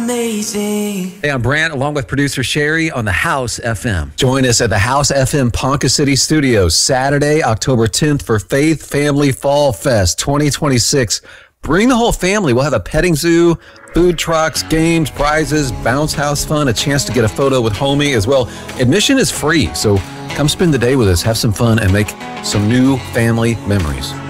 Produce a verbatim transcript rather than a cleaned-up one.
amazing. Hey, I'm Brant, along with producer Sherry on the House F M. Join us at the House F M Ponca City Studios Saturday, October tenth for Faith Family Fall Fest twenty twenty-six. Bring the whole family. We'll have a petting zoo, food trucks, games, prizes, bounce house fun, a chance to get a photo with homie as well. Admission is free, so come spend the day with us, have some fun, and make some new family memories.